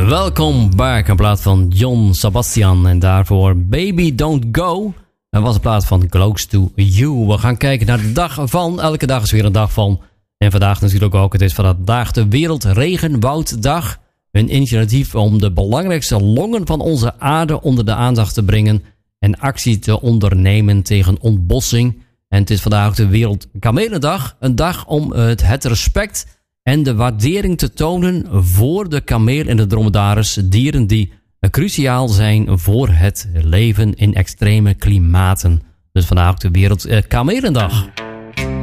Welkom back, een plaat van John Sebastian. En daarvoor Baby Don't Go. Dat was een plaat van Close to You. We gaan kijken naar de dag van. Elke dag is weer een dag van. En vandaag natuurlijk ook. Het is vandaag de Wereldregenwouddag. Een initiatief om de belangrijkste longen van onze aarde onder de aandacht te brengen. En actie te ondernemen tegen ontbossing. En het is vandaag ook de Wereldkamelendag. Een dag om het respect en de waardering te tonen voor de kameel en de dromedaris, dieren die cruciaal zijn voor het leven in extreme klimaten. Dus vandaag ook de Wereldkamelendag.